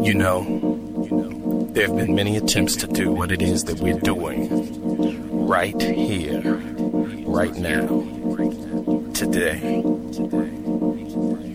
You know, there have been many attempts to do what it is that we're doing right here, right now, today.